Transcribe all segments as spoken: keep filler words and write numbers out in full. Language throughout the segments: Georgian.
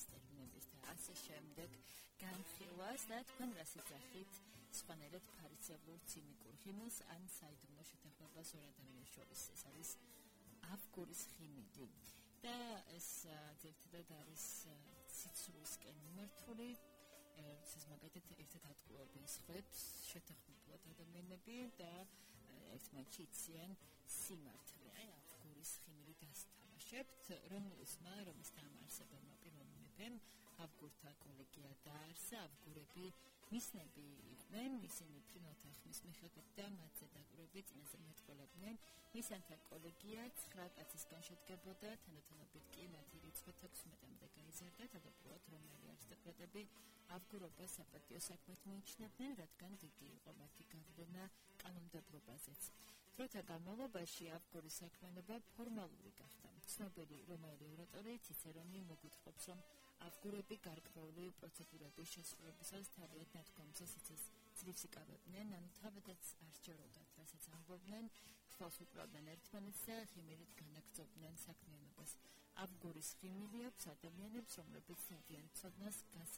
ენის ტერმინების და ასე შემდეგ განხილვას და თქვენ რას ეძახით სხვანაირად ფარისევლურ ცინიკურ ხიმილს ან საიდუმლო შეთანხმებას ორ ადამიანის შორის. ეს არის ავგურის ხიმილი და ეს ძირითადად არის ციცრულისკენ მიმართული. ეს მაგალითად ერთად ატყუებენ სხვებს შეთანხმებულად ადამიანები და ერთმანეთში იციან სიმართლე. აი ავგურის ხიმილი გასთამაშებთ, რომელის მა რომის დამაარსებელმა პირველ მეფემ ავგურთა კოლეგია დაარსა. ავგურები მისნები იყვნენ, ისინი ფრინველთა ხმის მიხედვით და მათზე დაკვირვები წინაზე მეტყველებდნენ. მისანთა კოლეგია ცხრა კაცისგან შედგებოდა, თანდათანობით კი მათი რიცხვი თექვსმეტამდე გაიზარდა. თავდაპირველად რომაელი არისტოკრატები ავგურობას საპატიო საქმედ მიიჩნევდნენ, რადგან დიდი იყო მათი გავლენა კანონმდებლობაზეც. დროთა განმავლობაში ავგურის საქმიანობა ფორმალური გახდა. ცნობილი რომაელი ორატორი ციცერონი მოგვითხრობს, რომ ავგურები გარკვეული პროცედურების შესრულებისას თავიანთ ნათქვამზე სიცოცხლეს ძლივს იკავებდნენ, ანუ თავადაც არ სჯეროდათ, რასაც ამბობდნენ, თვალს უკრავდნენ ერთმანეთს და ხიმილით განაგრძობდნენ საქმიანობას. ავგურის ხიმილი აქვს ადამიანებს, რომლებიც ძალიან ცოდნას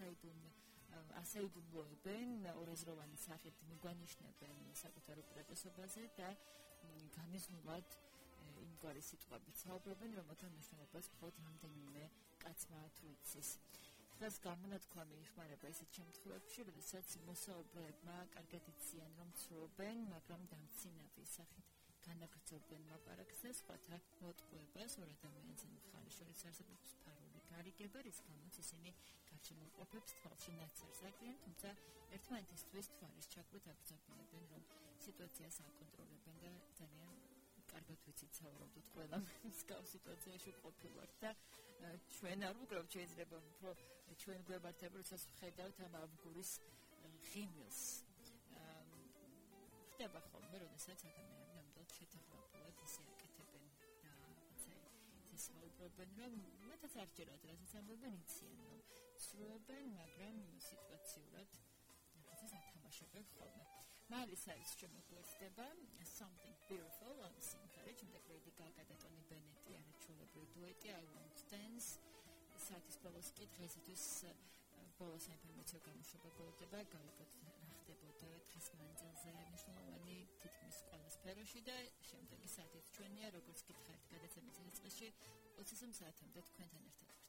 ასაიდუმლოებენ, ორაზროვანი სახით მიგვანიშნებენ საკუთარ უპირატესობაზე და გამიზნულად იმგვარი სიტყვებით საუბრობენ, რომელთა მნიშვნელობას მხოლოდ რამდენიმე კაცმა თუ იცის. დღეს გამონათქვამი იხმარება ისეთ შემთხვევებში, როდესაც მოსაუბრეებმა კარგად იციან, რომ ცრუობენ, მაგრამ დამცინავი სახით განაგრძობენ ლაპარაკს და სხვათა მოტყუებას ორ ადამიანზე მხარის შორის არსებობს ფარული გარიგება, რის გამოც ისინი გარშემოყოფებს თვალში ნაცარს აკლიან, თუმცა ერთმანეთისთვის თვალის ჩაკვით აგრძობინებენ, რომ სიტუაციას აკონტროლებენ და ძალიან კარგად ვიცით საუბრობთ ყველა მსგავს სიტუაციაში ყოფილვართ და ჩვენ არ ვუკრავთ შეიძლება უფრო ჩვენ გვემართება როდესაც ვხედავთ ამ ავგურის ხიმილს. ხდება ხოლმე როდესაც ადამიანები ნამდვილად შეთანხმებულად ისე აკეთებენ და ისე საუბრობენ, რომ მათაც არ ჯერათ რასაც ამბობენ, იციან რომ ცრუობენ, მაგრამ სიტუაციურად რაღაცას ათამაშებენ ხოლმე. მალის არის შემოგვერთდება Something Beautiful on სიმღერა, შემდეგ Lady Gaga და Tony Bennett არის ჩვეულებრივი დუეტი I Want to Dance. საათის ბოლოს კი დღეისათვის ბოლოს ინფორმაცია გამოშვება გოლდება, გავიგოთ რა ხდებოდა დღის მანძილზე მნიშვნელოვანი თითქმის ყველა სფეროში და შემდეგი საათით ჩვენია, როგორც გითხარით გადაცემის წესში ოცი საათამდე თქვენთან ერთად.